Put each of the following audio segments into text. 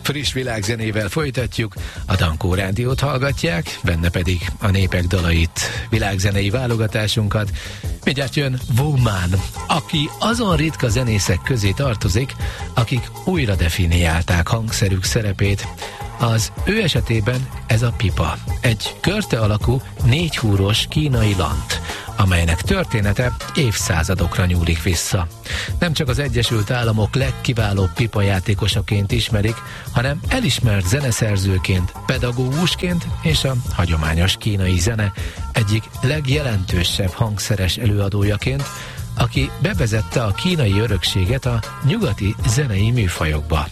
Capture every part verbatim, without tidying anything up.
Friss világzenével folytatjuk, a Dankó Rádiót hallgatják, benne pedig a népek dalait, világzenei válogatásunkat. Mindjárt jön Woman, aki azon ritka zenészek közé tartozik, akik újra definiálták hangszerük szerepét. Az ő esetében ez a pipa, egy körte alakú, négyhúros kínai lant, amelynek története évszázadokra nyúlik vissza. Nem csak az Egyesült Államok legkiválóbb pipajátékosaként ismerik, hanem elismert zeneszerzőként, pedagógusként és a hagyományos kínai zene egyik legjelentősebb hangszeres előadójaként, aki bevezette a kínai örökséget a nyugati zenei műfajokba.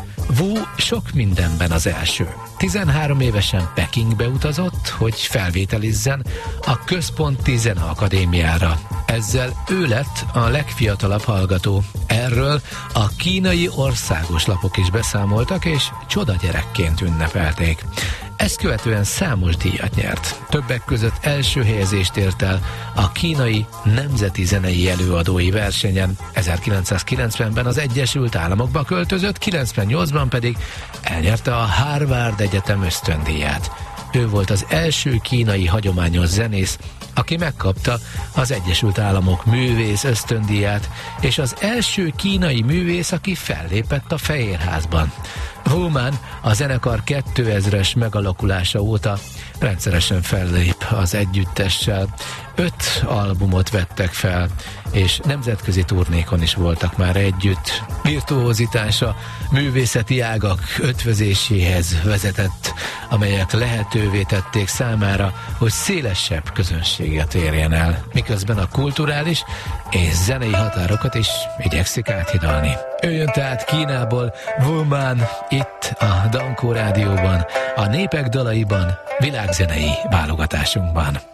Wu sok mindenben az első. tizenhárom évesen Pekingbe utazott, hogy felvételizzen a Központi Zeneakadémiára. Ezzel ő lett a legfiatalabb hallgató. Erről a kínai országos lapok is beszámoltak, és csodagyerekként ünnepelték. Ezt követően számos díjat nyert. Többek között első helyezést ért el a kínai nemzeti zenei előadói versenyen. ezerkilencszázkilencvenben az Egyesült Államokba költözött, kilencvennyolcban pedig elnyerte a Harvard Egyetem ösztöndíját. Ő volt az első kínai hagyományos zenész, aki megkapta az Egyesült Államok művész ösztöndíját, és az első kínai művész, aki fellépett a Fehérházban. Woman a zenekar kétezres megalakulása óta rendszeresen fellép az együttessel. Öt albumot vettek fel, és nemzetközi turnékon is voltak már együtt. Virtuózitása művészeti ágak ötvözéséhez vezetett, amelyek lehetővé tették számára, hogy szélesebb közönséget érjen el, miközben a kulturális és zenei határokat is igyekszik áthidalni. Ő jön tehát Kínából, Woman, itt a Dankó Rádióban, a népek dalaiban, világzenei válogatásunkban.